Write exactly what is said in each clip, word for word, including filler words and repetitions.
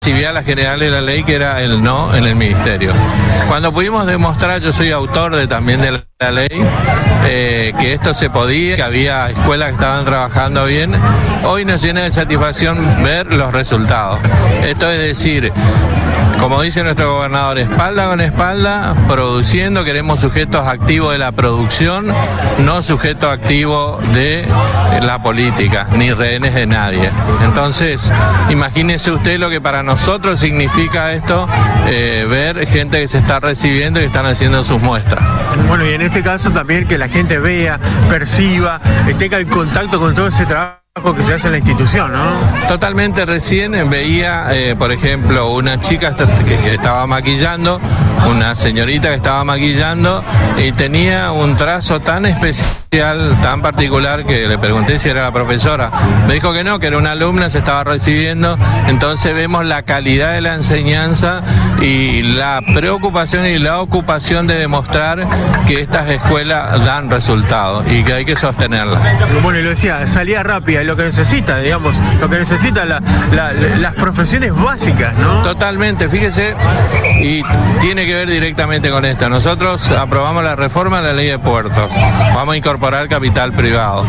recibía la general de la ley, que era el no en el ministerio. Cuando pudimos demostrar, yo soy autor de también de la ley, eh, que esto se podía, que había escuelas que estaban trabajando bien, hoy nos llena de satisfacción ver los resultados. Esto es decir, como dice nuestro gobernador, espalda con espalda, produciendo, queremos sujetos activos de la producción, no sujetos activos de la política, ni rehenes de nadie. Entonces, imagínese usted lo que para nosotros significa esto, eh, ver gente que se está recibiendo y que están haciendo sus muestras. Bueno, y en este caso también que la gente vea, perciba, tenga el contacto con todo ese trabajo que se hace en la institución, ¿no? Totalmente. Recién veía, eh, por ejemplo, una chica que, que estaba maquillando, una señorita que estaba maquillando y tenía un trazo tan especial, tan particular, que le pregunté si era la profesora. Me dijo que no, que era una alumna, se estaba recibiendo. Entonces vemos la calidad de la enseñanza y la preocupación y la ocupación de demostrar que estas escuelas dan resultados y que hay que sostenerlas. Bueno, y lo decía, salida rápida, lo que necesita, digamos, lo que necesita la, la, las profesiones básicas, ¿no? Totalmente, fíjese, y tiene que ver directamente con esto. Nosotros aprobamos la reforma de la ley de puertos, vamos a incorporar capital privado.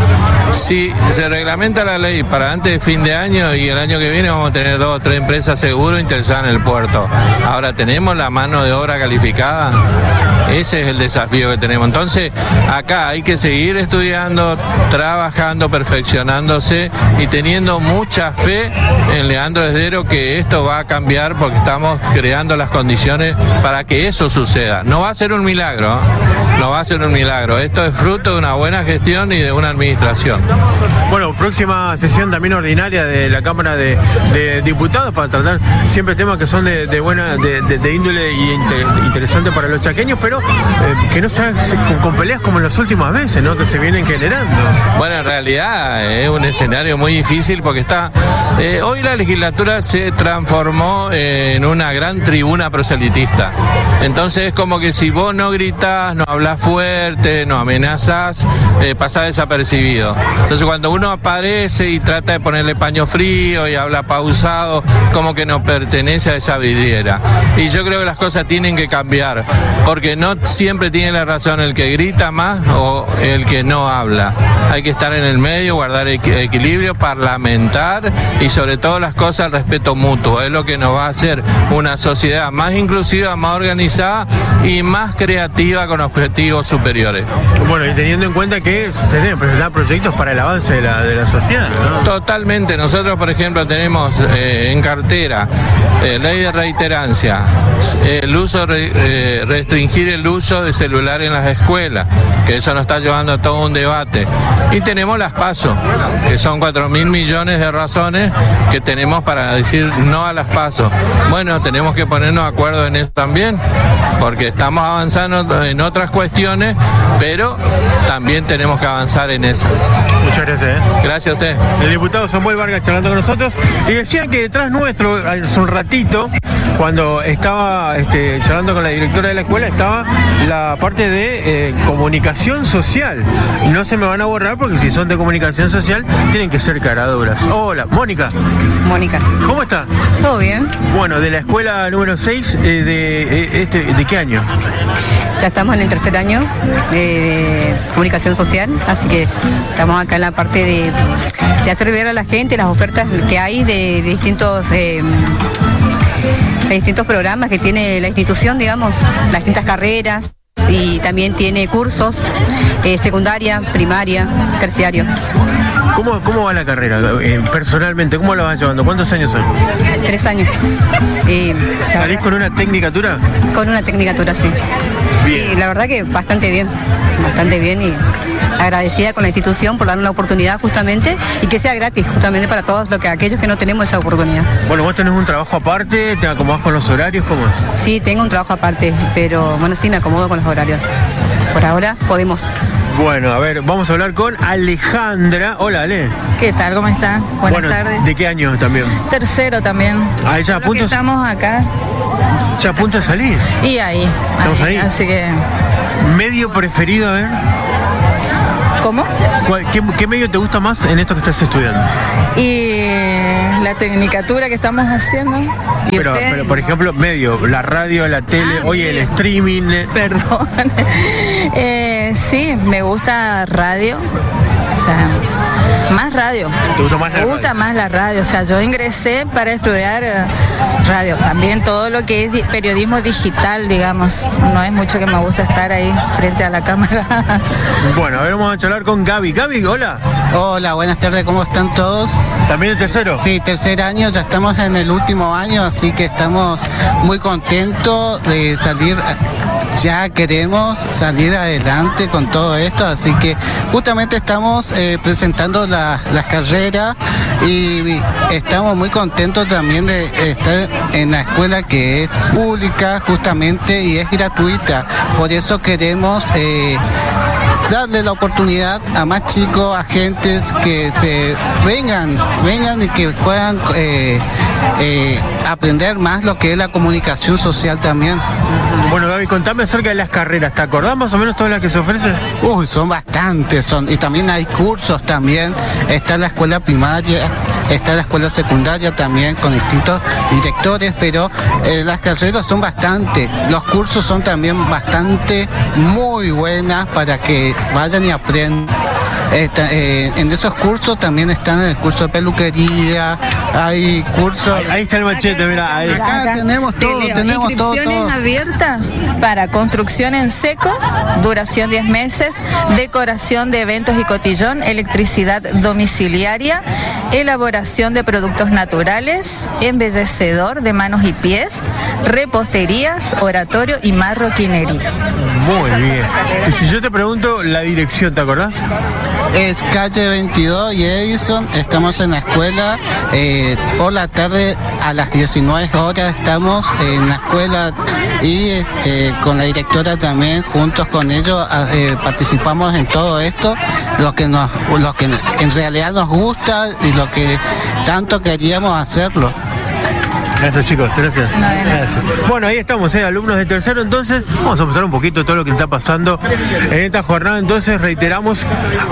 Si se reglamenta la ley para antes de fin de año y el año que viene vamos a tener dos o tres empresas seguro interesadas en el puerto. Ahora, ¿tenemos la mano de obra calificada? Ese es el desafío que tenemos. Entonces, acá hay que seguir estudiando, trabajando, perfeccionándose y teniendo mucha fe en Leandro Esdero que esto va a cambiar, porque estamos creando las condiciones para que eso suceda. No va a ser un milagro, ¿eh? No va a ser un milagro. Esto es fruto de una buena gestión y de una administración. Bueno, próxima sesión también ordinaria de la Cámara de, de Diputados para tratar siempre temas que son de, de buena, de, de, de índole y inter, interesante para los chaqueños, pero eh, que no se con, con peleas como en las últimas veces, ¿no? Que se vienen generando. Bueno, en realidad es un escenario muy difícil porque está... Eh, hoy la legislatura se transformó en una gran tribuna proselitista. Entonces es como que si vos no gritás, no hablás fuerte, no amenazás, eh, pasás desapercibido. Entonces cuando uno aparece y trata de ponerle paño frío y habla pausado, como que no pertenece a esa vidriera. Y yo creo que las cosas tienen que cambiar, porque no siempre tiene la razón el que grita más o el que no habla. Hay que estar en el medio, guardar equ- equilibrio, parlamentar y sobre todo las cosas el respeto mutuo. Es lo que nos va a hacer una sociedad más inclusiva, más organizada y más creativa con objetivos superiores. Bueno, y teniendo en cuenta que se deben presentar proyectos para el avance de la, de la sociedad, ¿no? Totalmente. Nosotros, por ejemplo, tenemos eh, en cartera eh, ley de reiterancia, el uso, re, eh, restringir el uso de celular en las escuelas, que eso nos está llevando a todo un debate. Y tenemos las PASO, que son cuatro mil millones de razones que tenemos para decir no a las PASO. Bueno, tenemos que ponernos de acuerdo en eso también, porque estamos avanzando en otras cuestiones, pero también tenemos que avanzar en eso. Muchas gracias. ¿eh? Gracias a usted. El diputado Samuel Vargas charlando con nosotros y decía que detrás nuestro, hace un ratito, cuando estaba este, charlando con la directora de la escuela, estaba la parte de eh, comunicación social. No se me van a borrar porque si son de comunicación social tienen que ser caraduras. Hola, Mónica. Mónica. ¿Cómo está? ¿Todo bien? Bueno, de la escuela número seis, eh, de, eh, este, ¿de qué año? Ya estamos en el tercer año de comunicación social, así que estamos acá en la parte de, de hacer ver a la gente las ofertas que hay de, de distintos eh, de distintos programas que tiene la institución, digamos, las distintas carreras, y también tiene cursos eh, secundaria, primaria, terciario. ¿Cómo, cómo va la carrera? Eh, personalmente, ¿cómo la vas llevando? ¿Cuántos años son? Tres años. Eh, ¿Salís con una tecnicatura? Con una tecnicatura, sí. Bien. Y la verdad que bastante bien, bastante bien, y agradecida con la institución por darnos la oportunidad justamente y que sea gratis justamente para todos lo que, aquellos que no tenemos esa oportunidad. Bueno, vos tenés un trabajo aparte, te acomodás con los horarios, ¿cómo es? Sí, tengo un trabajo aparte, pero bueno, sí me acomodo con los horarios. Por ahora podemos. Bueno, a ver, vamos a hablar con Alejandra. Hola, Ale. ¿Qué tal? ¿Cómo está? Buenas bueno, tardes. ¿De qué año también? Tercero también. Ah, ya a Creo punto. que estamos acá. Ya a punto de salir. Y ahí. Estamos ahí. Así que. Medio preferido, a ver. ¿Cómo? ¿Cuál- ¿Qué, qué medio te gusta más en esto que estás estudiando? Y la tecnicatura que estamos haciendo. ¿Y Pero, usted? pero, por ejemplo, medio, la radio, la tele, Ah, hoy el medio. streaming. eh, Perdón. Eh, sí, me gusta radio. O sea, más radio. ¿Te gusta más la Me gusta radio? más la radio. O sea, yo ingresé para estudiar eh, radio. También todo lo que es di- periodismo digital, digamos. No es mucho que me gusta estar ahí frente a la cámara. Bueno, a ver, vamos a charlar con Gaby. Gaby, hola. Hola, buenas tardes, ¿cómo están todos? ¿También el tercero? Sí, tercer año, ya estamos en el último año, así que estamos muy contentos de salir, ya queremos salir adelante con todo esto, así que justamente estamos eh, presentando la- las carreras y estamos muy contentos también de estar en la escuela que es pública justamente y es gratuita, por eso queremos... eh, darle la oportunidad a más chicos, a gentes que se vengan, vengan y que puedan eh, eh, aprender más lo que es la comunicación social también. Bueno, Gaby, contame acerca de las carreras. ¿Te acordás más o menos todas las que se ofrecen? Uy, son bastantes, son, y también hay cursos también, está la escuela primaria, está la escuela secundaria también con distintos directores, pero eh, las carreras son bastante, los cursos son también bastante muy buenas para que vayan y aprendan. Esta, eh, en esos cursos también están el curso de peluquería, hay cursos... Ahí está el machete, mira. Ahí. Acá tenemos todo, Te leo. tenemos todo, Inscripciones todo. abiertas para construcción en seco, duración diez meses, decoración de eventos y cotillón, electricidad domiciliaria, elaboración de productos naturales, embellecedor de manos y pies, reposterías, oratorio y marroquinería. Muy bien. Y si yo te pregunto la dirección, ¿te acordás? Es calle veintidós y Edison, estamos en la escuela, eh, por la tarde a las diecinueve horas estamos en la escuela y eh, con la directora también, juntos con ellos a- eh, participamos en todo esto, lo que, nos, lo que en realidad nos gusta y lo que tanto queríamos hacerlo. Gracias, chicos, gracias. Gracias. Bueno, ahí estamos, ¿eh? Alumnos de tercero. Entonces, vamos a pasar un poquito todo lo que está pasando en esta jornada. Entonces, reiteramos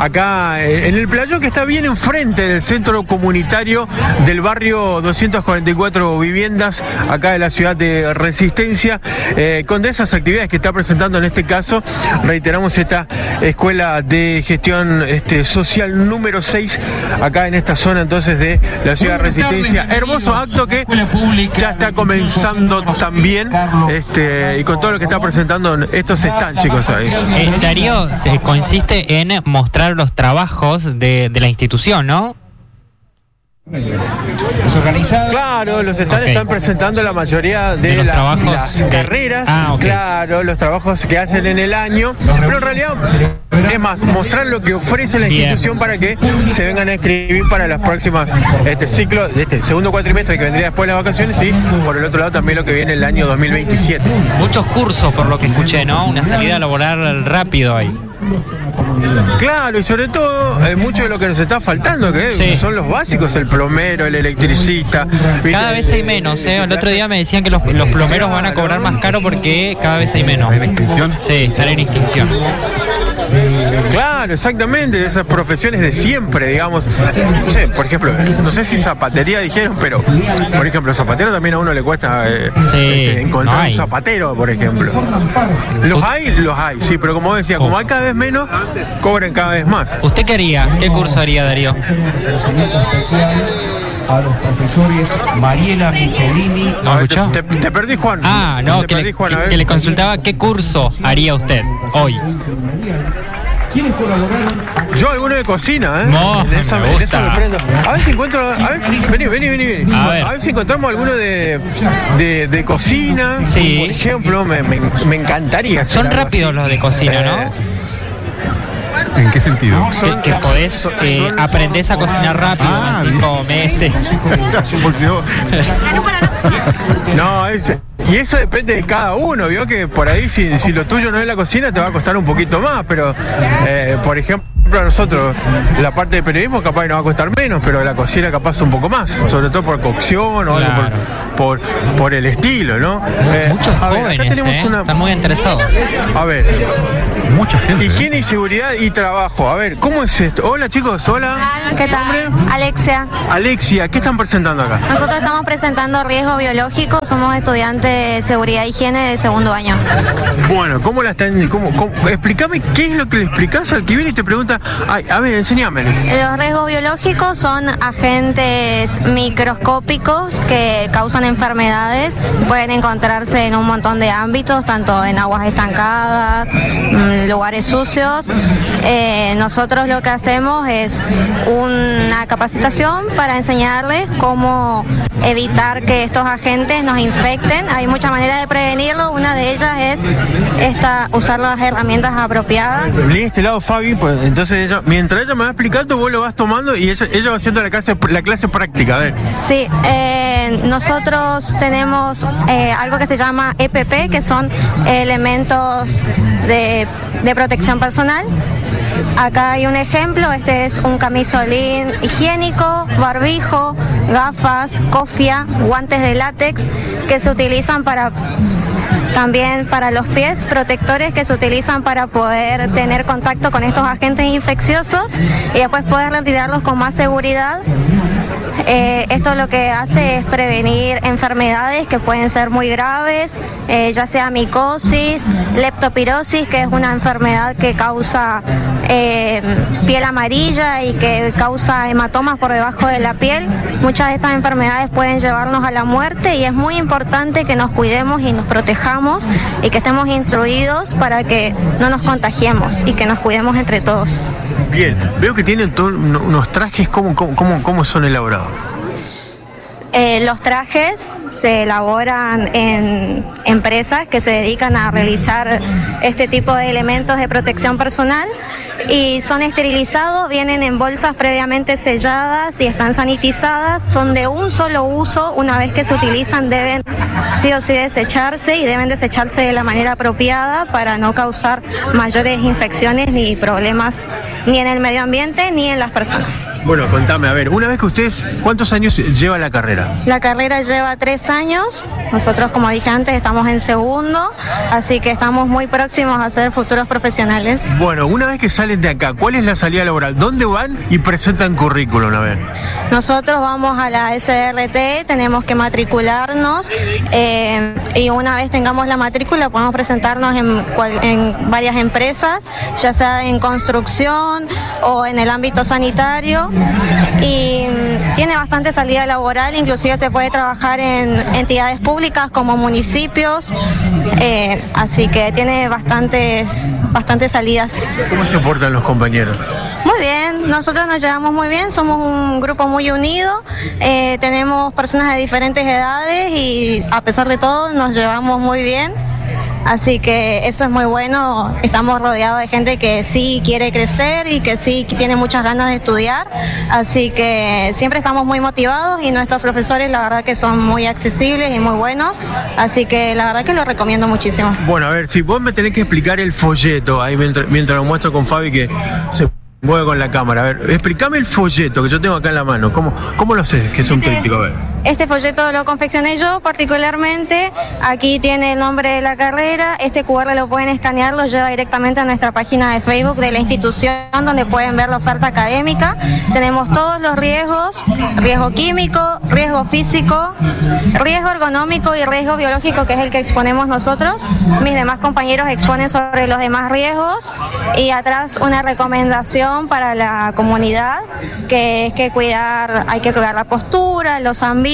acá eh, en el playón que está bien enfrente del centro comunitario del barrio doscientas cuarenta y cuatro Viviendas, acá de la ciudad de Resistencia, eh, con de esas actividades que está presentando en este caso. Reiteramos esta escuela de gestión este, social número seis, acá en esta zona entonces de la ciudad de Resistencia. Hermoso acto que ya está comenzando también, este, y con todo lo que está presentando estos están, chicos, ahí. Eh, Darío, se consiste en mostrar los trabajos de, de la institución, ¿no? Claro, los están, Ok. están presentando la mayoría de, De los la- trabajos las de- carreras, Ah, ok. claro, los trabajos que hacen en el año, pero en realidad es más, mostrar lo que ofrece la Bien. institución para que se vengan a escribir para las próximas este ciclo, este segundo cuatrimestre que vendría después de las vacaciones, y por el otro lado también lo que viene el año dos mil veintisiete. Muchos cursos, por lo que escuché, ¿no? Una salida laboral rápido ahí. Claro, y sobre todo, eh, mucho de lo que nos está faltando, que Sí. son los básicos, el plomero, el electricista. ¿viste? Cada vez hay menos, ¿eh? El otro día me decían que los, los plomeros van a cobrar más caro porque cada vez hay menos. ¿En extinción? Sí, están en extinción. Claro, exactamente, esas profesiones de siempre, digamos. No sé, por ejemplo, no sé si zapatería dijeron, pero, por ejemplo, zapatero también a uno le cuesta eh, Sí, este, encontrar no hay. un zapatero, por ejemplo. Los hay, los hay, sí, pero como decía, como hay cada vez menos, cobran cada vez más. ¿Usted qué haría? ¿Qué curso haría, Darío? A los profesores Mariela Michelini. ¿No me escuchó? Te, te perdí, Juan. Ah, no, te que perdí, le, Juan, a que- ver. que le consultaba qué curso haría usted hoy. ¿Quiénes colaboraron? Yo alguno de cocina, ¿eh? No, en, esa, me en eso gusta. me prendo. A ver si encuentro. A ver, vení, vení, vení. vení. A ver. A ver si encontramos alguno de, de, de cocina. Sí. Por ejemplo, me, me, me encantaría. hacer Son algo rápidos así. los de cocina, ¿no? Eh, ¿En qué sentido? Que, que podés, eh, aprendés a cocinar rápido, Ah, en cinco meses. Porque yo- No, es- y eso depende de cada uno, vio que por ahí si, si lo tuyo no es la cocina te va a costar un poquito más, pero eh, por ejemplo a nosotros la parte de periodismo capaz que nos va a costar menos, pero la cocina capaz un poco más, sobre todo por cocción o Claro. algo por, por, por el estilo, ¿no? Eh, Muchos a ver, acá jóvenes, tenemos ¿eh? una- Están muy interesados. A ver, Mucha gente. higiene y seguridad y trabajo. A ver, ¿cómo es esto? Hola chicos, hola. ¿Qué tal? ¿Nombre? Alexia. Alexia, ¿qué están presentando acá? Nosotros estamos presentando riesgo biológico, somos estudiantes de seguridad e higiene de segundo año. Bueno, ¿cómo la están? Cómo, cómo- explícame qué es lo que le explicás al que viene y te pregunta, ay, a ver, enséñame. Los riesgos biológicos son agentes microscópicos que causan enfermedades, pueden encontrarse en un montón de ámbitos, tanto en aguas estancadas, mm, lugares sucios. Eh, nosotros lo que hacemos es una capacitación para enseñarles cómo evitar que estos agentes nos infecten. Hay muchas maneras de prevenirlo, una de ellas es esta, usar las herramientas apropiadas. Vení de este lado, Fabi, pues entonces ella, mientras ella me va explicando, vos lo vas tomando y ella, ella va haciendo la clase, la clase práctica, a ver. Sí, eh, nosotros tenemos eh, algo que se llama E P P, que son elementos de, de protección personal. Acá hay un ejemplo, este es un camisolín higiénico, barbijo, gafas, cofia, guantes de látex que se utilizan para también para los pies, protectores que se utilizan para poder tener contacto con estos agentes infecciosos y después poder retirarlos con más seguridad. Eh, esto lo que hace es prevenir enfermedades que pueden ser muy graves, eh, ya sea micosis, leptospirosis, que es una enfermedad que causa eh, piel amarilla y que causa hematomas por debajo de la piel. Muchas de estas enfermedades pueden llevarnos a la muerte y es muy importante que nos cuidemos y nos protejamos y que estemos instruidos para que no nos contagiemos y que nos cuidemos entre todos. Bien, veo que tienen todo- unos trajes, ¿cómo, cómo, cómo, cómo son elaborados? Eh, los trajes se elaboran en empresas que se dedican a realizar este tipo de elementos de protección personal y son esterilizados, vienen en bolsas previamente selladas y están sanitizadas, son de un solo uso, una vez que se utilizan deben sí o sí desecharse y deben desecharse de la manera apropiada para no causar mayores infecciones ni problemas ni en el medio ambiente ni en las personas. Bueno, contame, a ver, una vez que ustedes, ¿cuántos años lleva la carrera? La carrera lleva tres años, nosotros como dije antes estamos en segundo, así que estamos muy próximos a ser futuros profesionales. Bueno, una vez que salen de acá, ¿cuál es la salida laboral? ¿Dónde van y presentan currículum? A ver. Nosotros vamos a la S R T, tenemos que matricularnos eh, y una vez tengamos la matrícula podemos presentarnos en, cual- en varias empresas, ya sea en construcción o en el ámbito sanitario y mm, tiene bastante salida laboral, inclusive se puede trabajar en entidades públicas como municipios, eh, así que tiene bastantes, bastantes salidas. ¿Cómo se portan los compañeros? Muy bien, nosotros nos llevamos muy bien, somos un grupo muy unido, eh, tenemos personas de diferentes edades y a pesar de todo nos llevamos muy bien, así que eso es muy bueno, estamos rodeados de gente que sí quiere crecer y que sí tiene muchas ganas de estudiar, así que siempre estamos muy motivados y nuestros profesores la verdad que son muy accesibles y muy buenos, así que la verdad que lo recomiendo muchísimo. Bueno, a ver, si vos me tenés que explicar el folleto, ahí mientras, mientras lo muestro con Fabi que se mueve con la cámara. A ver, explícame el folleto que yo tengo acá en la mano. ¿Cómo, cómo lo sé que es un tríptico? A ver. Este folleto lo confeccioné yo particularmente, aquí tiene el nombre de la carrera, este Q R lo pueden escanear, lo lleva directamente a nuestra página de Facebook de la institución donde pueden ver la oferta académica. Tenemos todos los riesgos, riesgo químico, riesgo físico, riesgo ergonómico y riesgo biológico, que es el que exponemos nosotros. Mis demás compañeros exponen sobre los demás riesgos y atrás una recomendación para la comunidad, que es que cuidar, hay que cuidar la postura, los ambientes,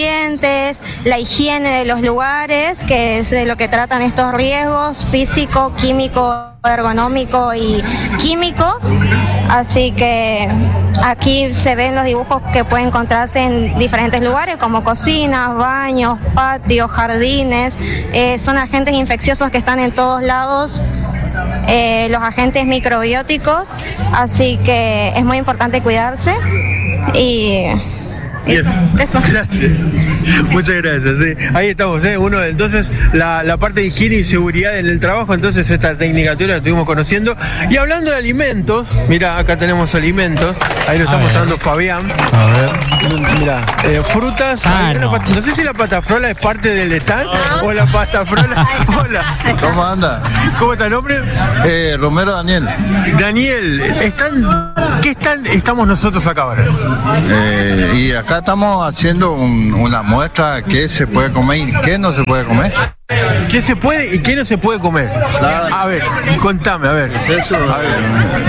la higiene de los lugares, que es de lo que tratan estos riesgos físico, químico, ergonómico y químico. Así que aquí se ven los dibujos que pueden encontrarse en diferentes lugares como cocinas, baños, patios, jardines. Eh, son agentes infecciosos que están en todos lados. Eh, los agentes microbióticos, así que es muy importante cuidarse y eso, eso. Gracias. Muchas gracias. Sí. Ahí estamos, ¿eh? Uno, entonces, la, la parte de higiene y seguridad en el trabajo, entonces esta tecnicatura la estuvimos conociendo. Y hablando de alimentos, mira, acá tenemos alimentos, ahí lo está mostrando Fabián. A ver. Mira, eh, frutas. Hay una pat- no sé si la patafrola es parte del stand o la patafrola. Hola. ¿Cómo anda? ¿Cómo está el nombre? Eh, Romero Daniel. Daniel, ¿están, ¿qué están, estamos nosotros acá ahora? Eh, y acá estamos haciendo un- una muestra qué se puede comer y qué no se puede comer. ¿Qué se puede y qué no se puede comer? A ver, contame, a ver. Eso, A ver.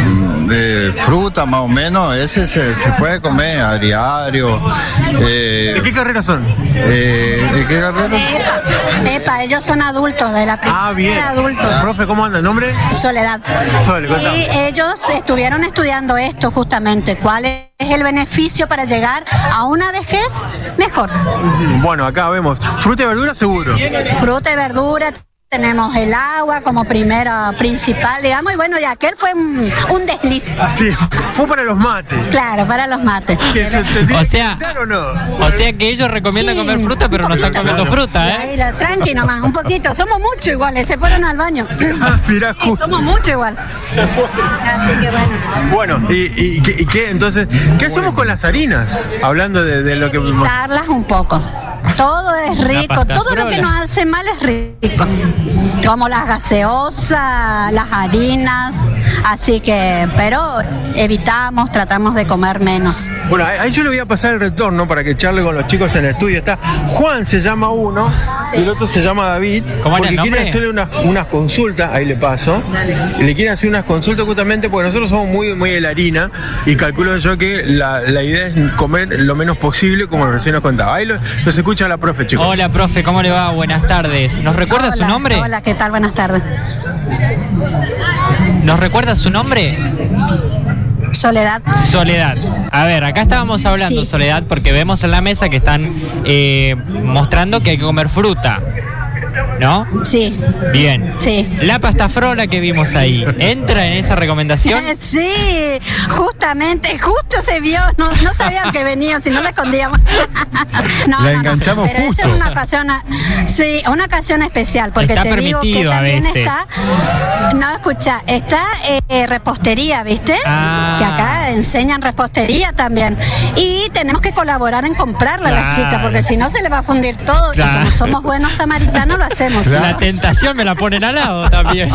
de fruta más o menos, ese se, se puede comer a diario. Eh, ¿De qué carrera son? eh, ¿De qué carrera? Epa, ellos son adultos de la Ah, bien. adultos. Profe, ¿cómo anda? ¿Nombre? Soledad. Sol, contame. Y ellos estuvieron estudiando esto justamente, cuál es el beneficio para llegar a una vejez mejor. Bueno, acá vemos fruta y verdura seguro. Fruta y verdura, tenemos el agua como primera principal, digamos, y bueno, y aquel fue un, un desliz. Sí, fue para los mates. Claro, para los mates. ¿Que se te O sea, quitar o no? o sea que ellos recomiendan Sí, comer fruta, pero no están comiendo fruta, ¿eh? Ahí, la- tranqui nomás, un poquito. Somos mucho iguales, se fueron al baño. Ah, mirá, justo. Somos mucho igual. Así que bueno. Bueno, ¿y, y, qué, y qué entonces? ¿Qué hacemos con las harinas? Hablando de, de lo que... Darlas un poco. Todo es rico, pasta todo lo que frola. nos hace mal es rico. Como las gaseosas, las harinas, así que, pero evitamos, tratamos de comer menos. Bueno, ahí ahí yo le voy a pasar el retorno para que charle con los chicos en el estudio. Está Juan, se llama uno, y el otro se llama David. ¿Cómo era porque el nombre? quieren hacerle unas, unas consultas, ahí le paso. Y le quieren hacer unas consultas justamente porque nosotros somos muy, muy de la harina y calculo yo que la, la idea es comer lo menos posible, como recién nos contaba. Ahí lo- los escucha la profe, chicos. Hola, profe, ¿cómo le va? Buenas tardes. ¿Nos recuerda su Hola, nombre? Hola, ¿qué tal? Buenas tardes. ¿Nos recuerda su nombre? Soledad. Soledad. A ver, acá estábamos hablando, Sí. Soledad, porque vemos en la mesa que están eh, mostrando que hay que comer fruta, ¿no? Sí. Bien. Sí. La pasta frola que vimos ahí, ¿entra en esa recomendación? Sí, justamente, justo se vio, no, no sabían que venía, si no la escondíamos. No, La no, no, enganchamos pero justo. esa es una ocasión, sí, una ocasión especial, porque Está te digo que permitido a también veces. está, no, escucha, está eh, repostería, ¿viste? Ah. Que acá enseñan repostería también. Y tenemos que colaborar en comprarla a las Claro. chicas, porque si no se les va a fundir todo, Claro. y como somos buenos samaritanos lo hacemos. La tentación me la ponen al lado también.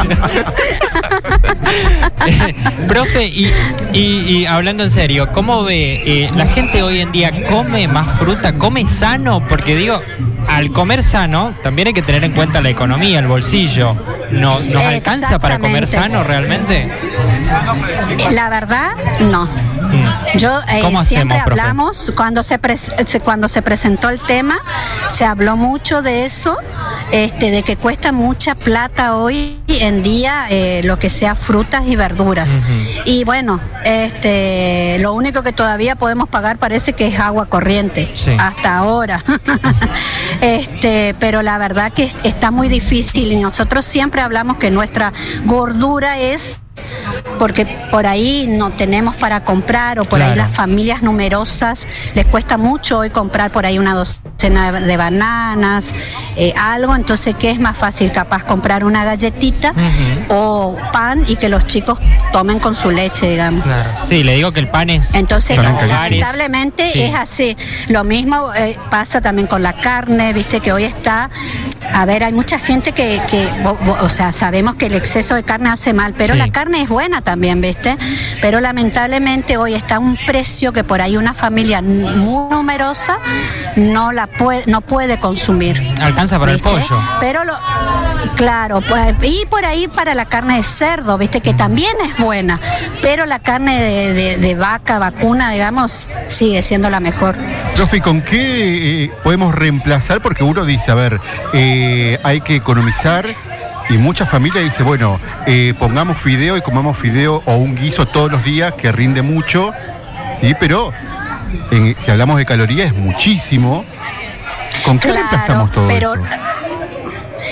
Eh, profe, y, y- y hablando en serio, ¿cómo ve? Eh, ¿La gente hoy en día come más fruta? ¿Come sano? Porque digo, al comer sano también hay que tener en cuenta la economía, el bolsillo. ¿No, ¿Nos alcanza para comer Exactamente. sano realmente? La verdad, no. Mm. Yo eh, ¿Cómo siempre hacemos, profe? hablamos, cuando se, pres- se- cuando se presentó el tema, se habló mucho de eso, este, de que cuesta mucha plata hoy en día eh, lo que sea frutas y verduras. Y bueno, este, lo único que todavía podemos pagar parece que es agua corriente, Sí. hasta ahora. este, pero la verdad que es- está muy difícil y nosotros siempre hablamos que nuestra gordura es porque por ahí no tenemos para comprar o por ahí Claro. las familias numerosas les cuesta mucho hoy comprar por ahí una docena de, de bananas, eh, algo, entonces ¿qué es más fácil? Capaz comprar una galletita o pan y que los chicos tomen con su leche, digamos. Claro. Sí, le digo que el pan es... Entonces, en los hogares. lamentablemente Sí. es así. Lo mismo eh, pasa también con la carne, viste que hoy está, a ver, hay mucha gente que, que bo- bo- o sea, sabemos que el exceso de carne hace mal, pero Sí. la carne es buena también, viste. Pero lamentablemente hoy está a un precio que por ahí una familia n- muy numerosa no la puede, no puede consumir. Alcanza para el ¿viste? pollo. Pero lo, claro, pues, y por ahí para la carne de cerdo, viste que también es buena, pero la carne de, de- de vaca, vacuna, digamos, sigue siendo la mejor. Profe, ¿con qué eh, podemos reemplazar? Porque uno dice, a ver, eh, hay que economizar y mucha familia dice, bueno, eh, pongamos fideo y comamos fideo o un guiso todos los días que rinde mucho, ¿sí? Pero en- si hablamos de calorías es muchísimo. ¿Con qué Claro, reemplazamos todo pero eso?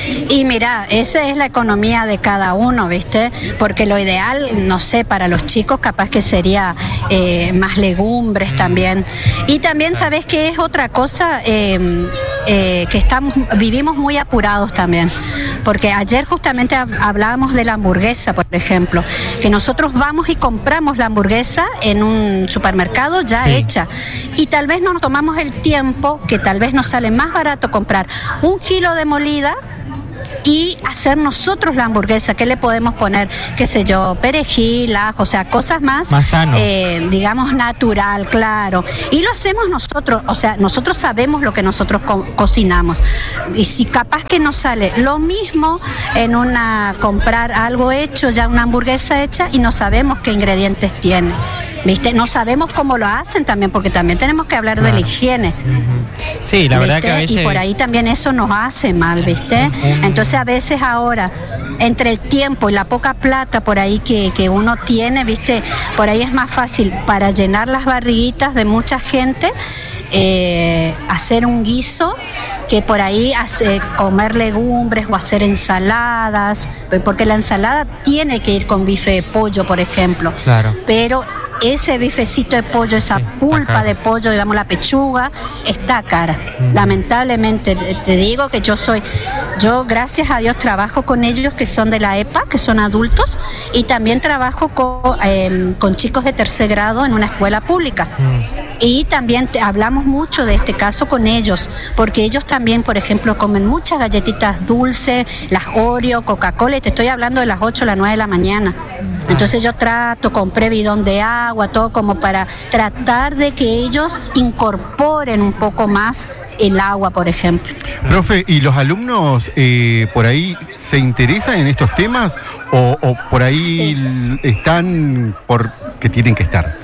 Y mira, esa es la economía de cada uno, ¿viste? Porque lo ideal, no sé, para los chicos capaz que sería eh, más legumbres también. Y también, ¿sabes qué es otra cosa? Eh, eh, que estamos, vivimos muy apurados también. Porque ayer justamente hablábamos de la hamburguesa, por ejemplo, que nosotros vamos y compramos la hamburguesa en un supermercado ya sí. hecha. Y tal vez no nos tomamos el tiempo, que tal vez nos sale más barato comprar un kilo de molida y hacer nosotros la hamburguesa. ¿Qué le podemos poner? Qué sé yo, perejil, ajo, o sea, cosas más, más sano. Eh, digamos, natural, claro. Y lo hacemos nosotros, o sea, nosotros sabemos lo que nosotros co- cocinamos. Y si capaz que nos sale lo mismo en una, comprar algo hecho, ya una hamburguesa hecha, y no sabemos qué ingredientes tiene. ¿Viste? No sabemos cómo lo hacen también, porque también tenemos que hablar claro. de la higiene. Sí, la verdad ¿viste? que a veces... Y por ahí también eso nos hace mal, ¿viste? Entonces a veces ahora, entre el tiempo y la poca plata por ahí que, que uno tiene, ¿viste? Por ahí es más fácil para llenar las barriguitas de mucha gente, eh, hacer un guiso, que por ahí hace, comer legumbres o hacer ensaladas, porque la ensalada tiene que ir con bife de pollo, por ejemplo. Claro. Pero ese bifecito de pollo, esa sí, pulpa de pollo, digamos la pechuga, está cara. Mm. Lamentablemente, te digo que yo soy, yo gracias a Dios trabajo con ellos que son de la E P A, que son adultos, y también trabajo con, eh, con chicos de tercer grado en una escuela pública. Mm. Y también te, hablamos mucho de este caso con ellos, porque ellos también, por ejemplo, comen muchas galletitas dulces, las Oreo, Coca-Cola, y te estoy hablando de las ocho o las nueve de la mañana. Entonces yo trato, compré bidón de agua, todo como para tratar de que ellos incorporen un poco más el agua, por ejemplo. Profe, ¿y los alumnos eh, por ahí se interesan en estos temas o, o por ahí sí. están porque tienen que estar?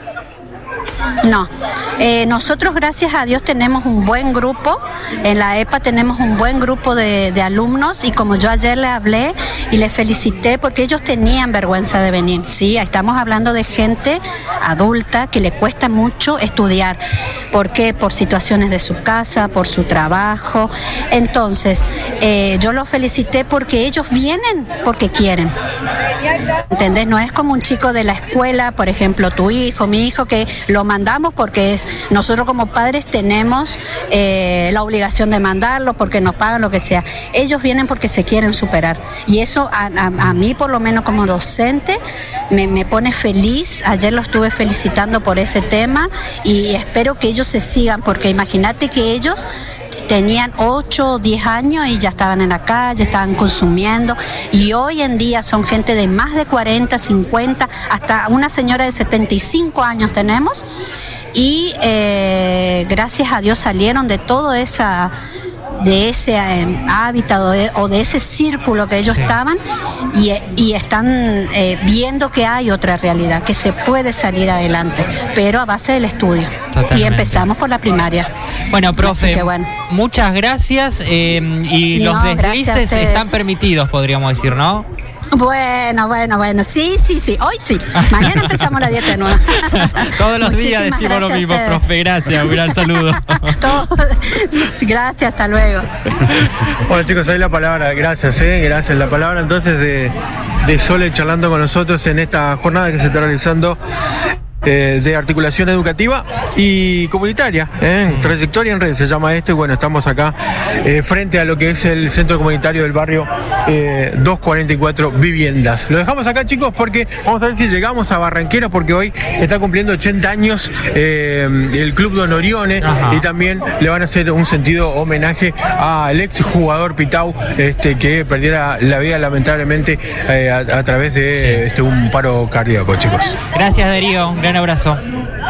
No, eh, nosotros gracias a Dios tenemos un buen grupo, en la E P A tenemos un buen grupo de, de alumnos, y como yo ayer le hablé y les felicité porque ellos tenían vergüenza de venir, sí, estamos hablando de gente adulta que le cuesta mucho estudiar. ¿Por qué? Por situaciones de su casa, por su trabajo. Entonces, eh, yo los felicité porque ellos vienen porque quieren. ¿Entendés? No es como un chico de la escuela, por ejemplo, tu hijo, mi hijo, que lo mandamos porque es nosotros como padres tenemos eh, la obligación de mandarlo porque nos pagan lo que sea. Ellos vienen porque se quieren superar. Y eso a, a, a mí, por lo menos como docente, me, me pone feliz. Ayer lo estuve felicitando por ese tema y espero que ellos se sigan, porque imagínate que ellos tenían ocho o diez años y ya estaban en la calle, estaban consumiendo, y hoy en día son gente de más de cuarenta, cincuenta, hasta una señora de setenta y cinco años tenemos, y eh, gracias a Dios salieron de todo esa de ese eh, hábitat o de, o de ese círculo que ellos sí. estaban y, y están eh, viendo que hay otra realidad, que se puede salir adelante, pero a base del estudio. Totalmente. Y empezamos por la primaria. Bueno, profe, que, bueno. muchas gracias eh, y no, los deslices están permitidos, podríamos decir, ¿no? Bueno, bueno, bueno, sí, sí, sí, hoy sí. Mañana empezamos la dieta nueva. Todos los días decimos lo mismo, profe, gracias, un gran saludo. Todo, gracias, hasta luego. Bueno, chicos, ahí la palabra, gracias, eh, gracias. La palabra entonces de, de Sole charlando con nosotros en esta jornada que se está realizando Eh, de articulación educativa y comunitaria, ¿eh? Trayectoria en red se llama esto, y bueno, estamos acá eh, frente a lo que es el centro comunitario del barrio eh, doscientos cuarenta y cuatro Viviendas. Lo dejamos acá, chicos, porque vamos a ver si llegamos a Barranquera, porque hoy está cumpliendo ochenta años eh, el Club Don Orione. Ajá. Y también le van a hacer un sentido homenaje al ex jugador Pitau, este, que perdiera la vida lamentablemente eh, a, a través de sí. este, un paro cardíaco, chicos. Gracias, Darío. Un abrazo.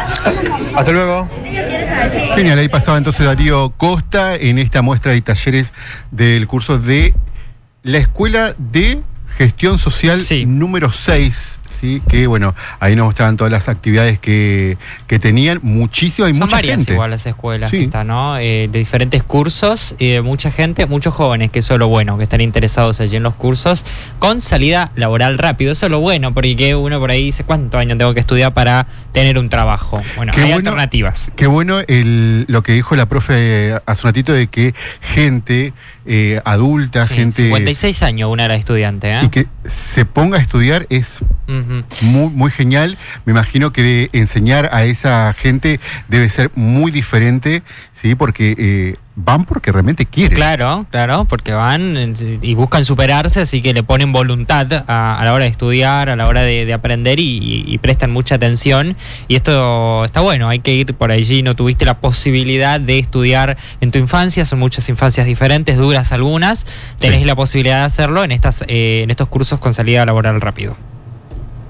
Hasta luego. Genial, ahí pasaba entonces Darío Costa en esta muestra de talleres del curso de la Escuela de Gestión Social sí. número seis. ¿sí? Que bueno, ahí nos mostraban todas las actividades que, que tenían, muchísimo, hay Son mucha varias gente. igual las escuelas Sí. que están, ¿no? Eh, de diferentes cursos, y de mucha gente, muchos jóvenes, que eso es lo bueno, que están interesados allí en los cursos, con salida laboral rápido. Eso es lo bueno, porque uno por ahí dice, ¿cuántos años tengo que estudiar para tener un trabajo? Bueno, Qué hay bueno, alternativas. Qué bueno el, lo que dijo la profe hace un ratito de que gente eh, adulta, Sí, gente... cincuenta y seis años una era estudiante, ¿eh? Y que se ponga a estudiar es Ujú. muy, muy genial. Me imagino que de enseñar a esa gente debe ser muy diferente, ¿sí? Porque eh, van porque realmente quieren. Claro, claro, porque van eh, y buscan superarse, así que le ponen voluntad a, a la hora de estudiar, a la hora de, de aprender y, y- y prestan mucha atención. Y esto está bueno, hay que ir por allí. No tuviste la posibilidad de estudiar en tu infancia, son muchas infancias diferentes, duras algunas. Tenés Sí. la posibilidad de hacerlo en estas eh, en estos cursos con salida laboral rápido.